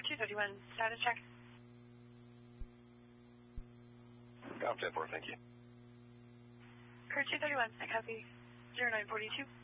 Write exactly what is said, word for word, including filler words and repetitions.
two thirty-one, status check. Golf ten four, thank you. Kurt two thirty-one, I copy. zero nine forty-two.